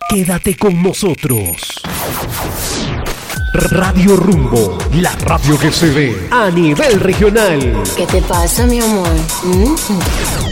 Quédate con nosotros. Radio Rumbo, la radio que se ve a nivel regional. ¿Qué te pasa, mi amor?